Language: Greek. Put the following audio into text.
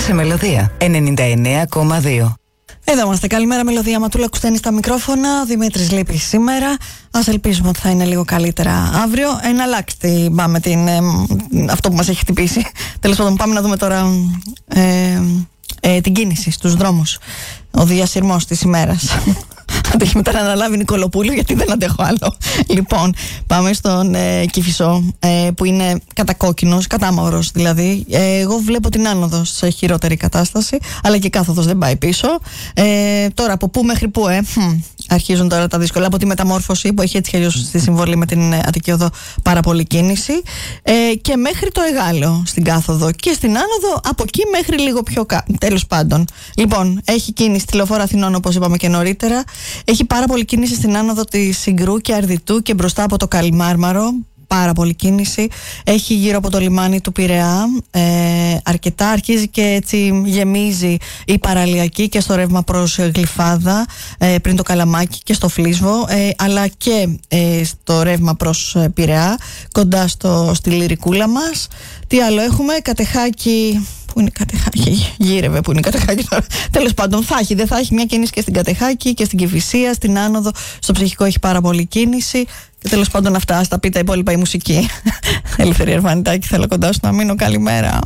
σε Μελωδία 99,2. Εδώ είμαστε. Καλημέρα, Μελωδία. Ματούλα Κουστένη στα μικρόφωνα. Δημήτρης Λύπης σήμερα. Ας ελπίζουμε ότι θα είναι λίγο καλύτερα αύριο. Εναλλάξτε πάμε αυτό που μας έχει χτυπήσει. Τέλος πάντων, πάμε να δούμε τώρα την κίνηση στους δρόμους. Ο διασυρμός της ημέρας. Αντέχει μετά να αναλάβει Νικολοπούλου, γιατί δεν αντέχω άλλο. Λοιπόν, πάμε στον Κηφισό, που είναι κατακόκκινος, κατάμαυρος δηλαδή. Εγώ βλέπω την άνοδο σε χειρότερη κατάσταση, αλλά και κάθοδος δεν πάει πίσω. Τώρα από πού μέχρι πού, αρχίζουν τώρα τα δύσκολα. Από τη μεταμόρφωση που έχει έτσι κι αλλιώς στη συμβολή με την Αττική Οδό πάρα πολύ κίνηση, και μέχρι το Εγάλεο στην κάθοδο και στην άνοδο, από εκεί μέχρι λίγο πιο κάτω. Τέλος πάντων. Λοιπόν, έχει κίνηση στη Λεωφόρο Αθηνών, όπως είπαμε και νωρίτερα. Έχει πάρα πολύ κίνηση στην άνοδο της Συγκρού και Αρδιτού και μπροστά από το Καλιμάρμαρο. Πάρα πολύ κίνηση. Έχει γύρω από το λιμάνι του Πειραιά αρκετά. Αρχίζει και έτσι γεμίζει η παραλιακή και στο ρεύμα προς Γλυφάδα, πριν το Καλαμάκι, και στο Φλίσβο, αλλά και στο ρεύμα προς Πειραιά, κοντά στη Λυρικούλα μας. Τι άλλο έχουμε? Κατεχάκη. Πού είναι η Κατεχάκη? Γύρευε, πού είναι η Κατεχάκη τώρα? Τέλος πάντων, δεν θα έχει μια κίνηση και στην Κατεχάκη και στην Κηφισία, στην άνοδο. Στο Ψυχικό έχει πάρα πολύ κίνηση. Και τέλος πάντων, αυτά. Στα πει τα υπόλοιπα η μουσική. Ελευθερία Αρβανιτάκη, θέλω κοντά σου να μείνω. Καλημέρα.